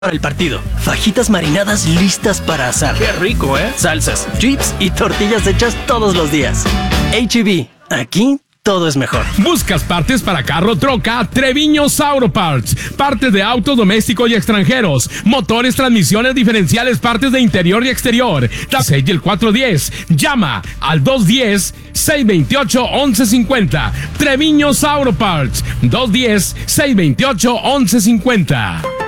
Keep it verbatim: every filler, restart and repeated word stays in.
Para el partido, fajitas marinadas listas para asar. ¡Qué rico, eh! Salsas, chips y tortillas hechas todos los días. H E B, aquí todo es mejor. ¿Buscas partes para carro, troca? Treviño Sauro Parts. Partes de autos domésticos y extranjeros. Motores, transmisiones, diferenciales, partes de interior y exterior. seis y el cuatro diez. Llama al dos uno cero, seis dos ocho, once cincuenta. Treviño Sauro Parts. dos uno cero, seis dos ocho, once cincuenta.